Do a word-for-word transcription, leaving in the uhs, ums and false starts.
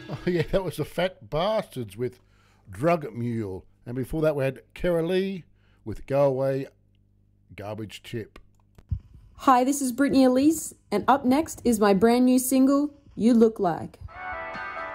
Oh, yeah, that was the Fat Bastards with Drug Mule. And before that, we had Kara Lee with Go Away Garbage Chip. Hi, this is Brittany Elise, and up next is my brand new single, You Look Like.